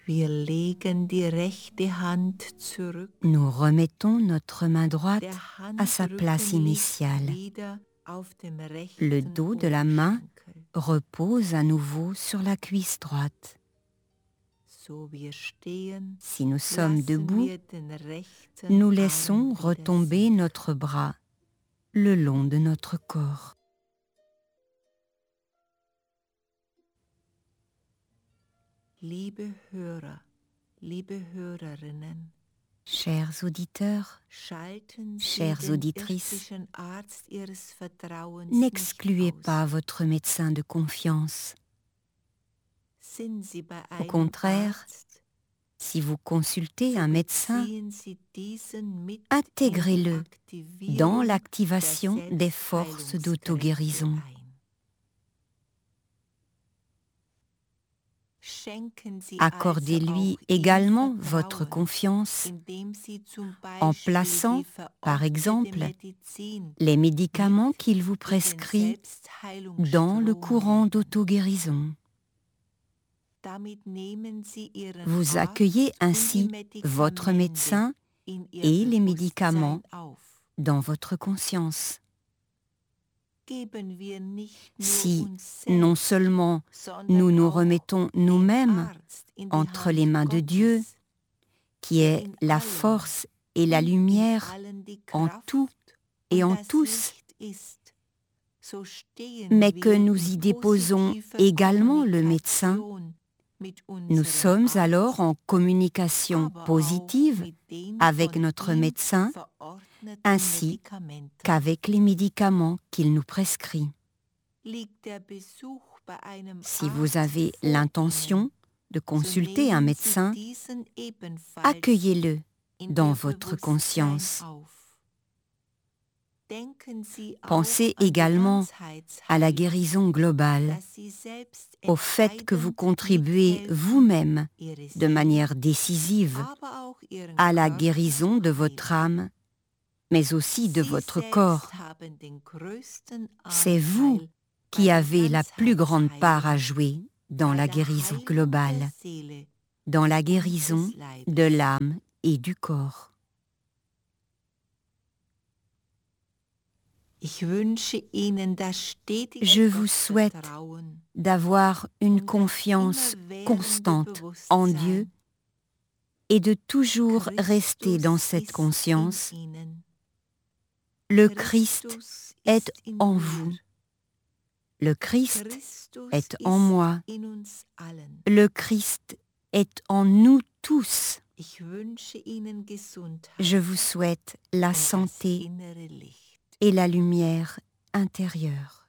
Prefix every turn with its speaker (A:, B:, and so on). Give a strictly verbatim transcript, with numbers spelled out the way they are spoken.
A: Wir legen die rechte Hand zurück.
B: Nous remettons notre main droite
A: Der
B: à sa place
A: Handrücken liegt
B: initiale.
A: wieder auf dem rechten
B: Le dos de la main
A: Oberschenkel.
B: repose à nouveau sur la cuisse droite.
A: So wir stehen,
B: Si nous sommes
A: lassen
B: debout,
A: wir den rechten
B: nous
A: Arm
B: laissons
A: wieder
B: retomber
A: sinken.
B: notre bras le long de notre corps.
A: Liebe Hörer, liebe Hörerinnen,
B: Chers auditeurs,
A: schalten Sie
B: chères
A: den
B: auditrices,
A: irdischen Arzt Ihres Vertrauens
B: n'excluez
A: nicht aus.
B: pas votre médecin de confiance.
A: Sind Sie bei
B: Au
A: einem
B: contraire,
A: Arzt,
B: si vous consultez
A: so
B: un médecin,
A: beziehen Sie diesen mit in die
B: intégrez-le dans
A: Aktivierung
B: l'activation
A: der
B: des forces
A: Selbstheilungskräfte
B: d'auto-guérison.
A: ein. Schenken Sie
B: Accordez-lui
A: also auch ihm
B: également votre
A: Vertrauen,
B: confiance
A: indem Sie zum
B: en
A: Beispiel
B: plaçant,
A: die
B: par
A: verordnete
B: exemple,
A: Medizin
B: les médicaments
A: mit
B: qu'il vous
A: in den
B: prescrit dans le
A: Selbstheilungsstrom
B: courant
A: nehmen.
B: d'auto-guérison.
A: Damit nehmen Sie Ihren
B: Vous
A: Arzt
B: accueillez
A: und die
B: ainsi votre
A: Medikamente
B: médecin
A: in Ihr
B: et les médicaments
A: Bewusstsein auf.
B: dans votre conscience.
A: Geben wir nicht nur
B: Si
A: uns
B: non
A: selbst,
B: seulement
A: sondern
B: nous nous
A: auch
B: remettons
A: den
B: nous-mêmes
A: Arzt in die
B: entre
A: Hand
B: les mains de Dieu,
A: Gottes,
B: qui
A: der
B: est
A: in
B: la
A: allem
B: force et la
A: und in
B: lumière
A: allen die
B: en
A: Kraft
B: tout et
A: und
B: en
A: das
B: tous,
A: Licht ist, so stehen
B: mais que
A: wir
B: nous
A: in
B: y déposons
A: positiver
B: également le médecin,
A: Kommunikation mit
B: nous
A: unserem
B: sommes alors
A: Arzt,
B: en communication
A: aber auch
B: positive
A: mit den
B: avec
A: von
B: notre
A: ihm
B: médecin
A: verordneten
B: ainsi
A: Medikamenten.
B: qu'avec les médicaments qu'il nous prescrit.
A: Liegt der Besuch bei einem
B: Si vous
A: Arzt
B: avez
A: vor
B: l'intention
A: Ihnen,
B: de
A: so
B: consulter un
A: nehmen Sie
B: médecin,
A: diesen ebenfalls
B: accueillez-le
A: in
B: dans
A: Ihr
B: votre
A: Bewusstsein
B: conscience.
A: auf. Denken Sie
B: Pensez
A: auch an die
B: également à la
A: Ganzheitsheilung,
B: guérison globale,
A: dass Sie selbst
B: au fait que vous
A: entscheidend
B: contribuez
A: mithelfen,
B: vous-même
A: Ihre
B: de
A: Seele,
B: manière décisive
A: aber auch Ihren
B: à la
A: Körper
B: guérison
A: zu
B: de votre
A: heilen.
B: âme, mais aussi de
A: Sie
B: votre
A: selbst
B: corps.
A: haben den größten
B: C'est vous
A: Anteil bei
B: qui
A: der
B: avez la plus grande part à
A: Ganzheitsheilung,
B: jouer dans
A: bei
B: la
A: der
B: guérison
A: Heilung
B: globale,
A: der Seele
B: dans la
A: und
B: guérison
A: des Leibes.
B: de l'âme et du corps.
A: Ich wünsche Ihnen das stetige
B: Je vous souhaite
A: Gottvertrauen
B: d'avoir une
A: und das
B: confiance
A: immerwährende
B: constante en Dieu
A: Bewusstsein,
B: et de toujours rester dans
A: Christus
B: cette
A: ist
B: conscience.
A: in Ihnen.
B: Le Christ
A: Christus
B: est
A: ist in
B: en
A: mir.
B: vous. Le Christ
A: Christus
B: est en
A: ist
B: moi.
A: in uns allen.
B: Le Christ est en nous tous.
A: Ich wünsche Ihnen Gesundheit
B: Je vous souhaite la
A: und das
B: santé
A: innere Licht.
B: et la lumière intérieure.